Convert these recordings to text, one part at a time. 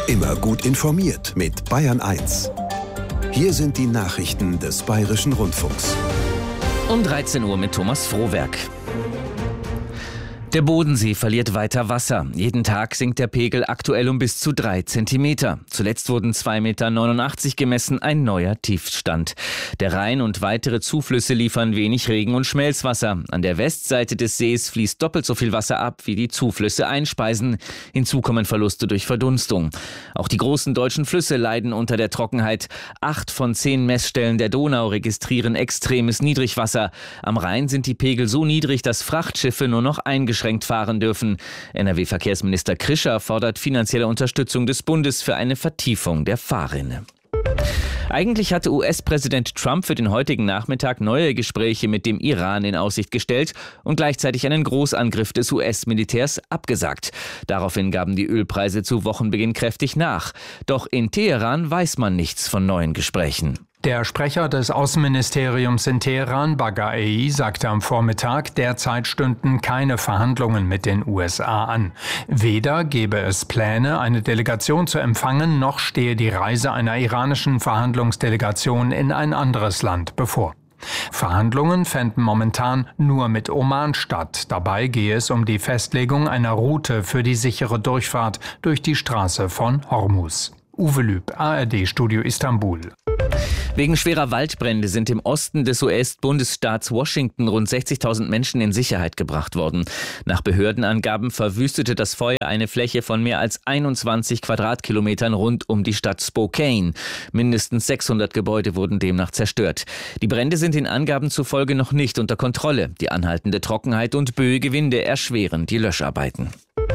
Immer gut informiert mit Bayern 1. Hier sind die Nachrichten des Bayerischen Rundfunks. Um 13 Uhr mit Thomas Frohwerk. Der Bodensee verliert weiter Wasser. Jeden Tag sinkt der Pegel aktuell um bis zu 3 Zentimeter. Zuletzt wurden 2,89 Meter gemessen, ein neuer Tiefstand. Der Rhein und weitere Zuflüsse liefern wenig Regen- und Schmelzwasser. An der Westseite des Sees fließt doppelt so viel Wasser ab, wie die Zuflüsse einspeisen. Hinzu kommen Verluste durch Verdunstung. Auch die großen deutschen Flüsse leiden unter der Trockenheit. 8 von 10 Messstellen der Donau registrieren extremes Niedrigwasser. Am Rhein sind die Pegel so niedrig, dass Frachtschiffe nur noch eingeschränkt fahren dürfen. NRW-Verkehrsminister Krischer fordert finanzielle Unterstützung des Bundes für eine Vertiefung der Fahrrinne. Eigentlich hatte US-Präsident Trump für den heutigen Nachmittag neue Gespräche mit dem Iran in Aussicht gestellt und gleichzeitig einen Großangriff des US-Militärs abgesagt. Daraufhin gaben die Ölpreise zu Wochenbeginn kräftig nach. Doch in Teheran weiß man nichts von neuen Gesprächen. Der Sprecher des Außenministeriums in Teheran, Baghai, sagte am Vormittag, derzeit stünden keine Verhandlungen mit den USA an. Weder gebe es Pläne, eine Delegation zu empfangen, noch stehe die Reise einer iranischen Verhandlungsdelegation in ein anderes Land bevor. Verhandlungen fänden momentan nur mit Oman statt. Dabei gehe es um die Festlegung einer Route für die sichere Durchfahrt durch die Straße von Hormuz. Uwe Lüb, ARD Studio Istanbul. Wegen schwerer Waldbrände sind im Osten des US-Bundesstaats Washington rund 60.000 Menschen in Sicherheit gebracht worden. Nach Behördenangaben verwüstete das Feuer eine Fläche von mehr als 21 Quadratkilometern rund um die Stadt Spokane. Mindestens 600 Gebäude wurden demnach zerstört. Die Brände sind den Angaben zufolge noch nicht unter Kontrolle. Die anhaltende Trockenheit und böige Winde erschweren die Löscharbeiten.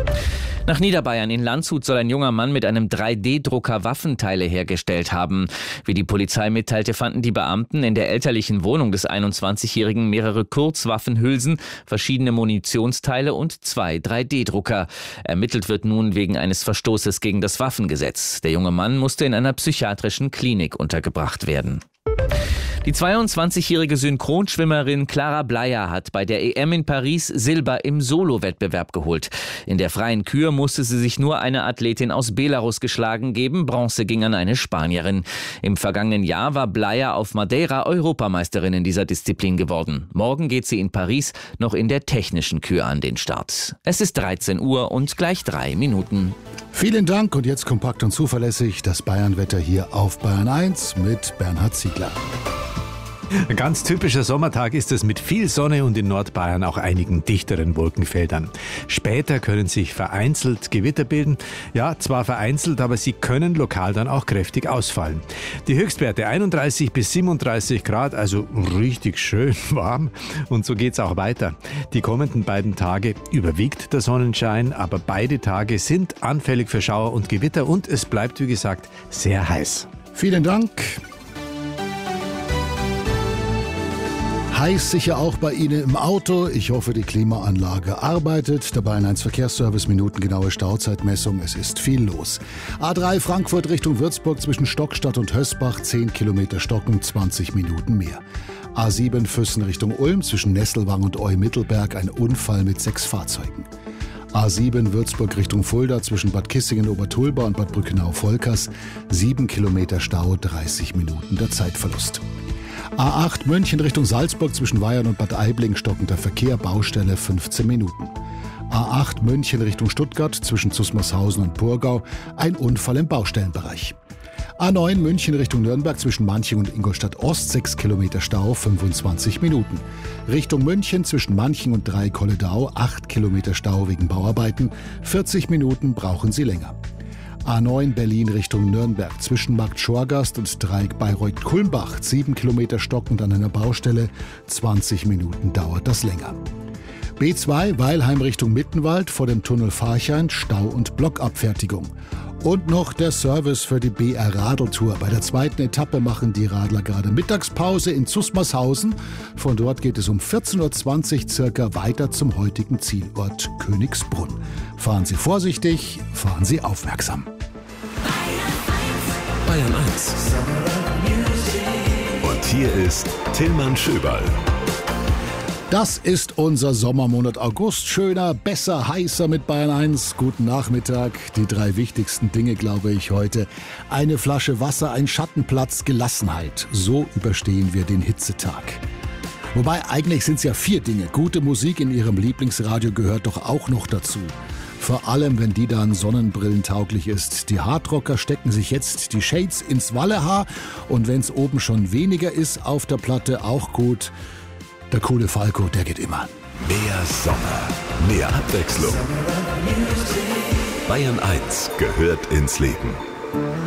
Nach Niederbayern in Landshut soll ein junger Mann mit einem 3D-Drucker Waffenteile hergestellt haben. Wie die Polizei mitteilte, fanden die Beamten in der elterlichen Wohnung des 21-Jährigen mehrere Kurzwaffenhülsen, verschiedene Munitionsteile und 2 3D-Drucker. Ermittelt wird nun wegen eines Verstoßes gegen das Waffengesetz. Der junge Mann musste in einer psychiatrischen Klinik untergebracht werden. Die 22-jährige Synchronschwimmerin Clara Bleyer hat bei der EM in Paris Silber im Solo-Wettbewerb geholt. In der freien Kür musste sie sich nur eine Athletin aus Belarus geschlagen geben. Bronze ging an eine Spanierin. Im vergangenen Jahr war Bleyer auf Madeira Europameisterin in dieser Disziplin geworden. Morgen geht sie in Paris noch in der technischen Kür an den Start. Es ist 13 Uhr und gleich 3 Minuten. Vielen Dank und jetzt kompakt und zuverlässig das Bayernwetter hier auf Bayern 1 mit Bernhard Ziegler. Ein ganz typischer Sommertag ist es mit viel Sonne und in Nordbayern auch einigen dichteren Wolkenfeldern. Später können sich vereinzelt Gewitter bilden. Ja, zwar vereinzelt, aber sie können lokal dann auch kräftig ausfallen. Die Höchstwerte 31 bis 37 Grad, also richtig schön warm. Und so geht's auch weiter. Die kommenden beiden Tage überwiegt der Sonnenschein, aber beide Tage sind anfällig für Schauer und Gewitter und es bleibt, wie gesagt, sehr heiß. Vielen Dank. Heiß sicher auch bei Ihnen im Auto. Ich hoffe, die Klimaanlage arbeitet. Der Bayern 1 Verkehrsservice, minutengenaue Stauzeitmessung. Es ist viel los. A3 Frankfurt Richtung Würzburg zwischen Stockstadt und Hösbach. 10 Kilometer Stocken, 20 Minuten mehr. A7 Füssen Richtung Ulm zwischen Nesselwang und Eu-Mittelberg. Ein Unfall mit 6 Fahrzeugen. A7 Würzburg Richtung Fulda zwischen Bad Kissingen-Obertulba und Bad Brückenau-Volkers. 7 Kilometer Stau, 30 Minuten der Zeitverlust. A8 München Richtung Salzburg zwischen Weyern und Bad Aibling stockender Verkehr, Baustelle 15 Minuten. A8 München Richtung Stuttgart zwischen Zusmarshausen und Purgau, ein Unfall im Baustellenbereich. A9 München Richtung Nürnberg zwischen Manching und Ingolstadt Ost, 6 Kilometer Stau, 25 Minuten. Richtung München zwischen Manching und Dreikolledau, 8 Kilometer Stau wegen Bauarbeiten, 40 Minuten brauchen Sie länger. A9 Berlin Richtung Nürnberg zwischen Markt Schorgast und Dreieck Bayreuth-Kulmbach, 7 Kilometer stockend an einer Baustelle, 20 Minuten dauert das länger. B2 Weilheim Richtung Mittenwald vor dem Tunnel Farchein, Stau und Blockabfertigung. Und noch der Service für die BR Radeltour. Bei der zweiten Etappe machen die Radler gerade Mittagspause in Zusmarshausen. Von dort geht es um 14.20 Uhr circa weiter zum heutigen Zielort Königsbrunn. Fahren Sie vorsichtig, fahren Sie aufmerksam. Bayern 1. Und hier ist Tillmann Schöberl. Das ist unser Sommermonat August. Schöner, besser, heißer mit Bayern 1. Guten Nachmittag. Die 3 wichtigsten Dinge, glaube ich, heute. Eine Flasche Wasser, ein Schattenplatz, Gelassenheit. So überstehen wir den Hitzetag. Wobei, eigentlich sind es ja 4 Dinge. Gute Musik in Ihrem Lieblingsradio gehört doch auch noch dazu. Vor allem, wenn die dann sonnenbrillentauglich ist. Die Hardrocker stecken sich jetzt die Shades ins Wallehaar. Und wenn es oben schon weniger ist auf der Platte, auch gut. Der coole Falco, der geht immer. Mehr Sommer, mehr Abwechslung. Bayern 1 gehört ins Leben.